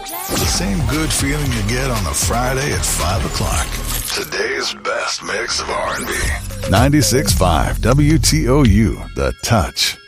The same good feeling you get on a Friday at 5 o'clock. Today's best mix of R&B. 96.5 WTOU, The Touch.